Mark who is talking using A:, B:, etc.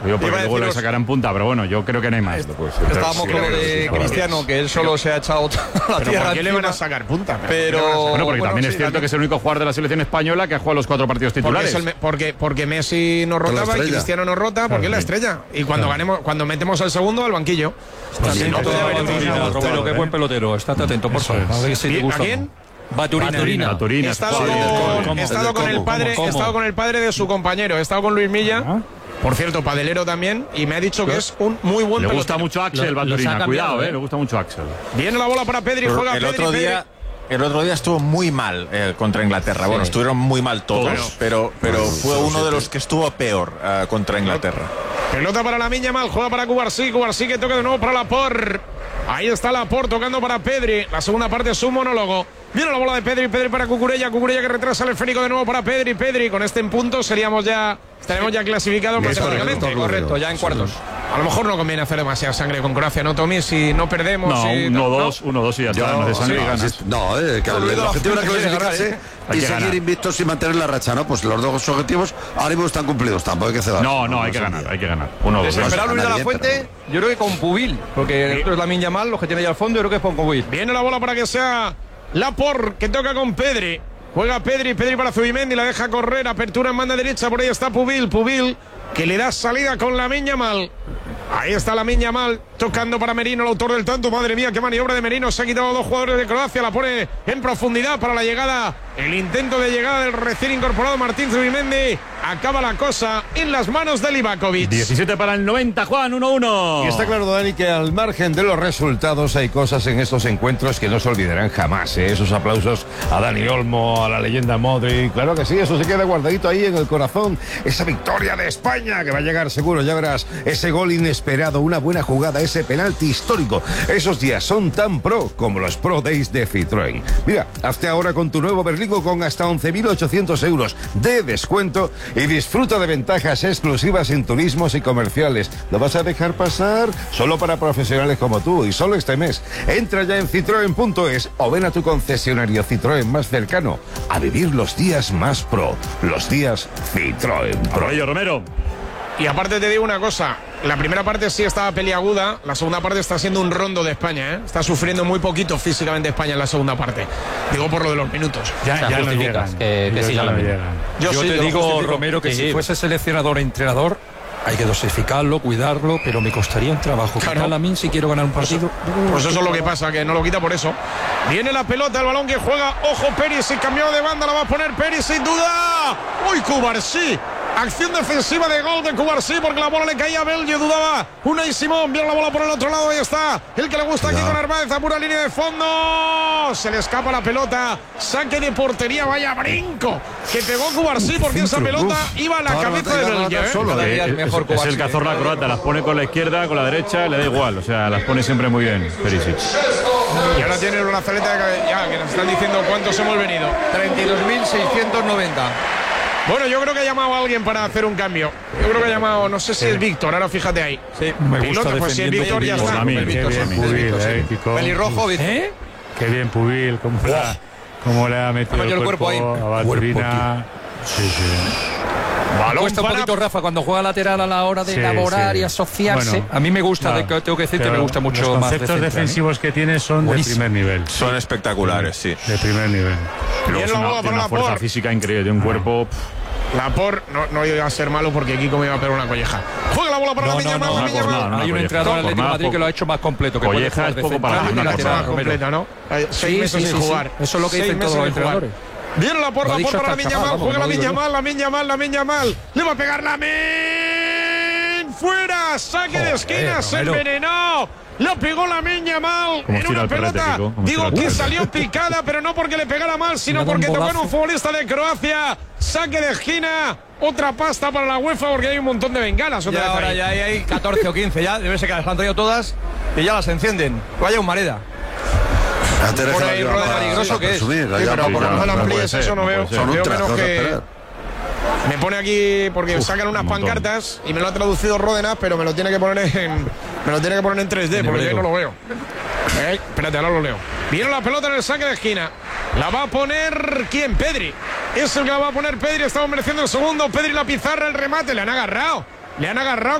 A: Digo, porque luego le sacarán punta, pero bueno, yo creo que no hay más.
B: Estábamos con lo de Cristiano, que él solo se ha echado la tierra.
C: ¿Por qué le van a sacar punta?
A: Bueno, porque también es cierto que es el único jugador de la selección española que ha jugado los 4 partidos titulares.
C: Porque Messi nos rotaba y Cristiano nos rota, porque es la estrella. Y cuando metemos al segundo, al banquillo.
D: Pero qué buen pelotero, estate atento, por favor. A ver si te gusta.
C: ¿A quién?
D: Baturina.
C: He estado con el padre de su compañero, he estado con Luis Milla. Por cierto, padelero también, y me ha dicho que es un muy buen pelotero.
A: Le gusta mucho Axel Baturina, cuidado, le gusta mucho Axel.
C: Viene la bola para Pedri, juega Pedri.
E: El otro día estuvo muy mal contra Inglaterra. Bueno, estuvieron muy mal todos, pero fue uno de los que estuvo peor contra Inglaterra.
C: Pelota para Lamine Yamal, juega para Cubarsí que toca de nuevo para Laporte. Ahí está Laporte tocando para Pedri. La segunda parte es un monólogo. Viene la bola de Pedri para Cucurella que retrasa el esférico de nuevo para Pedri. Con este en punto estaremos ya clasificados matemáticamente.
B: Correcto, ya en cuartos.
C: A lo mejor no conviene hacer demasiada sangre con Croacia, ¿no, Tommy? Si no perdemos.
A: No, 1-2 y ya está. No de sangre y ganas.
F: No, el objetivo era clasificarse y seguir invictos y mantener la racha, ¿no? Pues los dos objetivos ahora mismo están cumplidos, tampoco hay que ceder.
A: No, hay que ganar. 1-2.
B: Desesperado Luis de la Fuente, yo creo que con Pubil, porque esto es Lamine Yamal, los que tiene ya al fondo, yo creo que es con Pubil.
C: Viene la bola para que sea Laporte, que toca con Pedri. Juega Pedri para Zubimendi, la deja correr, apertura en banda derecha, por ahí está Pubil, que le da salida con Lamine Yamal. Ahí está Lamine Yamal, tocando para Merino, el autor del tanto. Madre mía, qué maniobra de Merino. Se ha quitado 2 jugadores de Croacia, la pone en profundidad para la llegada. El intento de llegada del recién incorporado Martín Zubimendi. Acaba la cosa en las manos de Livakovic.
A: 17 para el 90, Juan, 1-1.
G: Y está claro, Dani, que al margen de los resultados hay cosas en estos encuentros que no se olvidarán jamás, ¿eh? Esos aplausos a Dani Olmo, a la leyenda Modric. Claro que sí, eso se queda guardadito ahí en el corazón. Esa victoria de España que va a llegar seguro, ya verás. Ese gol inesperado, una buena jugada, ese penalti histórico. Esos días son tan pro como los Pro Days de Citroën. Mira, hazte ahora con tu nuevo Berlingo con hasta 11.800 euros de descuento y disfruta de ventajas exclusivas en turismos y comerciales. ¿Lo vas a dejar pasar? Solo para profesionales como tú y solo este mes. Entra ya en citroen.es o ven a tu concesionario Citroën más cercano a vivir los días más pro. Los días Citroën Pro.
A: Romero.
C: Y aparte te digo una cosa, la primera parte sí estaba peliaguda, la segunda parte está siendo un rondo de España, ¿eh? Está sufriendo muy poquito físicamente España en la segunda parte. Digo por lo de los minutos.
D: Ya no llegan. Que siga la medida. Yo te digo, Romero, que si fuese seleccionador e entrenador, hay que dosificarlo, cuidarlo, pero me costaría un trabajo.
C: Claro.
D: A mí si quiero ganar un partido.
C: Pues eso es lo que pasa, que no lo quita por eso. Viene la pelota, el balón que juega. Ojo, Perisic, cambiado de banda, la va a poner Perisic, sin duda. ¡Uy, Cubarsí! Acción defensiva de gol de Cubarsí porque la bola le caía a Belgio, dudaba Unai Simón, vio la bola por el otro lado, ahí está el que le gusta aquí con Narváez, a pura línea de fondo, se le escapa la pelota, saque de portería, vaya brinco que pegó Cubarsí porque esa pelota iba a la cabeza de Belgio.
A: Es el cazorla croata, las pone con la izquierda, con la derecha, le da igual, o sea, las pone siempre muy bien Perisic.
C: Y ahora tiene una brazaleta que nos están diciendo cuántos hemos venido.
B: 32.690.
C: Bueno, yo creo que ha llamado a alguien para hacer un cambio. Yo creo que ha llamado, no sé si es Víctor, ahora fíjate ahí.
D: Sí, me gusta
C: pues si es Víctor ya está.
A: Qué bien Pubil,
B: Pelirrojo,
A: Qué bien Pubil, cómo le ha metido el cuerpo ahí. A Baturina. Sí.
D: Cuesta un poquito, Rafa, cuando juega lateral a la hora de elaborar y asociarse. Bueno, a mí me gusta, tengo que decirte, me gusta mucho más. Los
H: conceptos defensivos que tiene son de primer nivel.
E: Son espectaculares, sí.
H: De primer nivel.
A: Tiene una fuerza física increíble, de un cuerpo.
C: Laporte no iba a ser malo porque Kiko me iba a pegar una colleja. Juega la bola para Lamine Yamal.
D: Hay un entrenador del Atlético de Madrid que lo ha hecho más completo. Que
A: colleja es poco para
C: una lateral completa, ¿no? 6 meses sin jugar.
D: Eso es lo que dicen todos los entrenadores.
C: Viene la porra para Lamine Yamal, juega Lamine Yamal, le va a pegar Lamine, fuera, saque de esquina, se envenenó, lo pegó Lamine Yamal en una pelota, digo que salió picada, pero no porque le pegara mal, sino porque tocó en un futbolista de Croacia, saque de esquina, otra pasta para la UEFA porque hay un montón de bengalas.
B: Ahora ya hay 14 o 15, ya debe ser que las han traído todas y ya las encienden, vaya humareda.
C: Por ahí Rodena Arigroso que es. Pero por lo menos la amplíes, eso no veo. Veo menos que. Me pone aquí porque sacan unas pancartas y me lo ha traducido Ródenas, pero me lo tiene que poner en 3D porque yo no lo veo. Espérate, ahora lo leo. Viene la pelota en el saque de esquina. La va a poner ¿quién? Pedri. Es el que la va a poner Pedri. Estamos mereciendo el segundo. Pedri la pizarra, el remate. Le han agarrado